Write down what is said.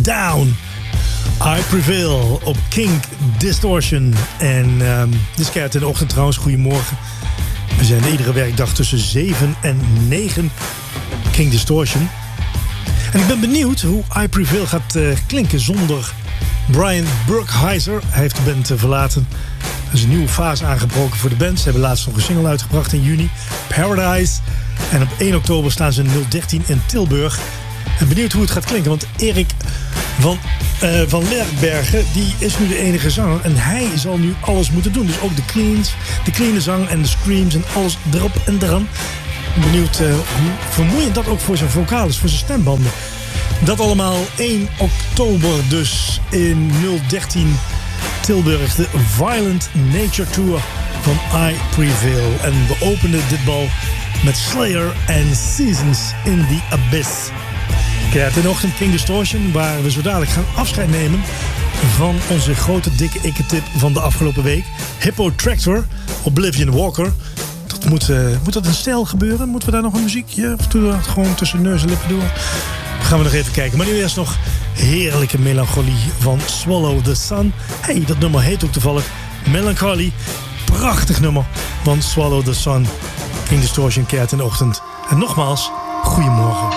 Down. I Prevail op King Distortion. En dit is keihard in de ochtend trouwens. Goedemorgen. We zijn iedere werkdag tussen 7 en 9. King Distortion. En ik ben benieuwd hoe I Prevail gaat klinken zonder Brian Burkheiser. Hij heeft de band verlaten. Er is een nieuwe fase aangebroken voor de band. Ze hebben laatst nog een single uitgebracht in juni. Paradise. En op 1 oktober staan ze in 013 in Tilburg. En benieuwd hoe het gaat klinken. Want Erik van Lerbergen, die is nu de enige zanger. En hij zal nu alles moeten doen. Dus ook de clean zang en de screams en alles erop en eraan. Benieuwd hoe vermoeiend dat ook voor zijn vocalen is, voor zijn stembanden. Dat allemaal 1 oktober dus in 013 Tilburg. De Violent Nature Tour van I Prevail. En we openen dit bal met Slayer en Seasons in the Abyss. Kijk, in de ochtend King Distortion, waar we zo dadelijk gaan afscheid nemen van onze grote dikke ikke-tip van de afgelopen week. Hippo Tractor, Oblivion Walker. Moet dat in stijl gebeuren? Moeten we daar nog een muziekje? Of doen we dat gewoon tussen neus en lippen door? Gaan we nog even kijken. Maar nu eerst nog heerlijke melancholie van Swallow the Sun. Hey, dat nummer heet ook toevallig Melancholy. Prachtig nummer van Swallow the Sun. King Distortion keert in de ochtend. En nogmaals, goedemorgen.